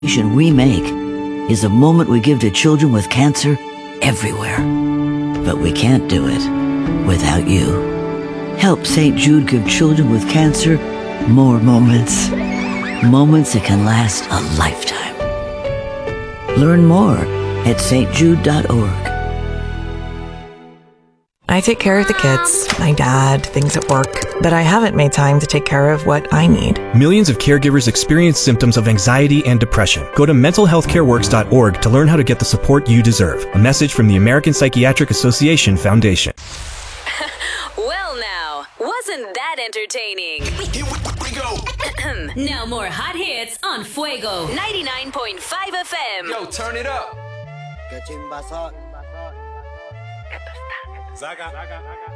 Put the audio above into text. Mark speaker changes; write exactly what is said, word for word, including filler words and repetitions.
Speaker 1: we make is a moment we give to children with cancer everywhere. But we can't do it without you. Help Saint Jude give children with cancer more moments. Moments that can last a lifetime. Learn more at s t jude dot org.
Speaker 2: I take care of the kids, my dad, things at work, but I haven't made time to take care of what I need.
Speaker 3: Millions of caregivers experience symptoms of anxiety and depression. Go to mental health care works dot org to learn how to get the support you deserve. A message from the American Psychiatric Association Foundation.
Speaker 4: Well now, wasn't that entertaining?
Speaker 5: Here we go.
Speaker 4: Now more hot hits on Fuego ninety-nine point five F M.
Speaker 5: Yo, turn it up.
Speaker 6: Que chimba son.
Speaker 5: Zaga. Zaga.